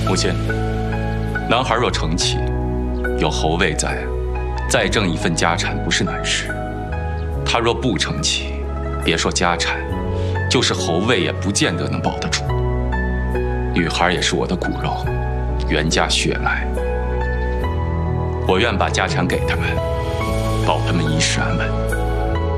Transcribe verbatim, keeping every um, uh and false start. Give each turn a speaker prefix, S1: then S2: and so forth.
S1: 母亲，男孩若成器，有侯卫在，再挣一份家产不是难事。他若不成器，别说家产，就是侯卫也不见得能保得住。女孩也是我的骨肉，袁家血脉，我愿把家产给他们，保他们一世安稳。